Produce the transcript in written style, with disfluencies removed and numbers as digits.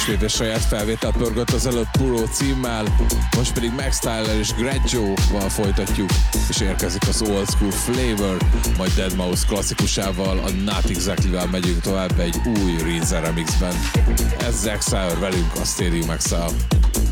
ismét saját felvételt pörgött az előbb Puro címmel, most pedig Max Tyler és Greggio-val folytatjuk, és érkezik az Old School Flavor, majd Deadmau5 klasszikusával, a Not Exactly-vel megyünk tovább egy új Rinza remixben. Ez Exile velünk a Stadium Exile.